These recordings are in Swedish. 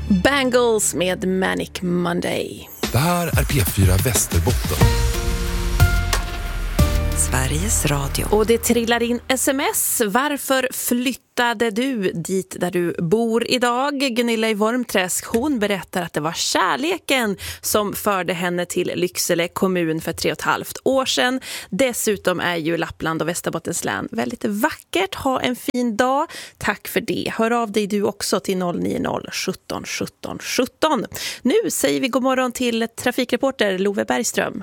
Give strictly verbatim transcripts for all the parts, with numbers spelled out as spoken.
Bangles med Manic Monday. Det här är P fyra Västerbotten. Sveriges Radio. Och det trillar in sms. Varför flyttade du dit där du bor idag? Gunilla i Vormträsk, hon berättar att det var kärleken som förde henne till Lycksele kommun för tre och ett halvt år sedan. Dessutom är ju Lappland och Västerbottens län väldigt vackert. Ha en fin dag. Tack för det. Hör av dig du också till noll nio noll sjutton sjutton sjutton. Nu säger vi god morgon till trafikreporter Love Bergström.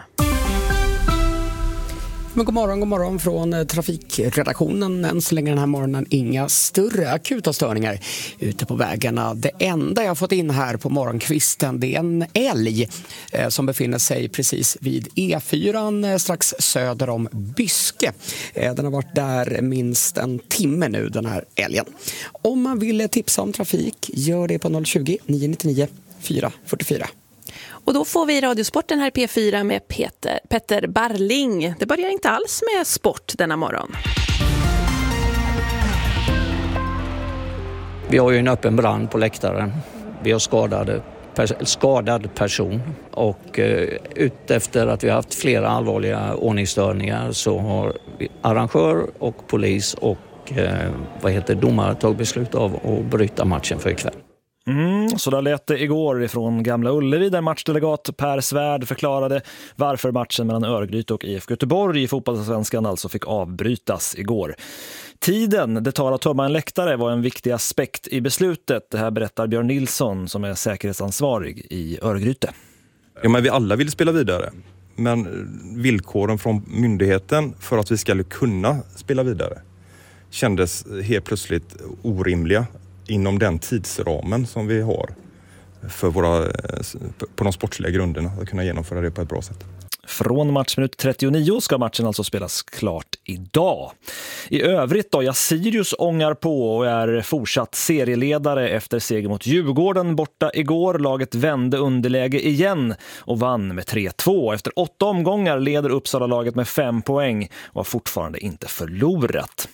Men god morgon, god morgon från trafikredaktionen. Än så länge den här morgonen inga större akuta störningar ute på vägarna. Det enda jag har fått in här på morgonkvisten, det är en älg eh, som befinner sig precis vid E fyra eh, strax söder om Byske. Eh, den har varit där minst en timme nu, den här älgen. Om man vill tipsa om trafik, gör det på noll tjugo, nio nio nio, fyra fyra fyra. Och då får vi Radiosporten här P fyra med Peter, Petter Barling. Det börjar inte alls med sport denna morgon. Vi har ju en öppen brand på läktaren. Vi har skadade, skadad person. Och eh, utefter att vi har haft flera allvarliga ordningsstörningar så har vi arrangör och polis och eh, vad heter domare tagit beslut av att bryta matchen för ikväll. Mm, så där lät det igår ifrån Gamla Ullevi där matchdelegat Per Svärd förklarade varför matchen mellan Örgryte och I F K Göteborg i fotbollssvenskan alltså fick avbrytas igår. Tiden det tar att tömma en läktare var en viktig aspekt i beslutet. Det här berättar Björn Nilsson som är säkerhetsansvarig i Örgryte. Ja, men vi alla vill spela vidare. Men villkoren från myndigheten för att vi ska kunna spela vidare kändes helt plötsligt orimliga inom den tidsramen som vi har för våra, på de sportsliga grunderna att kunna genomföra det på ett bra sätt. Från matchminut trettionio ska matchen alltså spelas klart idag. I övrigt då, ja, Sirius ångar på och är fortsatt serieledare efter seger mot Djurgården borta igår. Laget vände underläge igen och vann med tre två. Efter åtta omgångar leder Uppsala-laget med fem poäng och har fortfarande inte förlorat.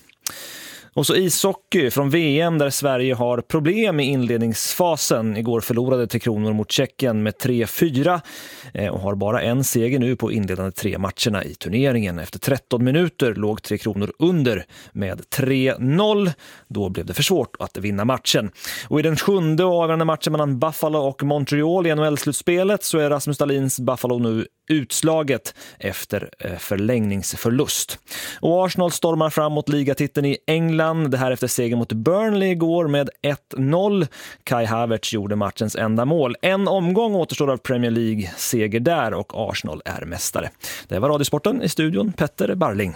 Och så ishockey från V M där Sverige har problem i inledningsfasen. Igår förlorade Tre Kronor mot Tjeckien med tre fyra och har bara en seger nu på inledande tre matcherna i turneringen. Efter tretton minuter låg Tre Kronor under med tre noll. Då blev det för svårt att vinna matchen. Och i den sjunde och avgörande matchen mellan Buffalo och Montreal i N H L-slutspelet så är Rasmus Dahlins Buffalo nu utslaget efter förlängningsförlust. Och Arsenal stormar fram mot ligatiteln i England. Det här efter seger mot Burnley igår med ett noll. Kai Havertz gjorde matchens enda mål. En omgång återstår av Premier League, seger där och Arsenal är mästare. Det var Radiosporten i studion, Petter Barling.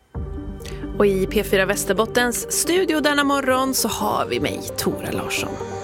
Och i P fyra Västerbottens studio denna morgon så har vi mig, Tora Larsson.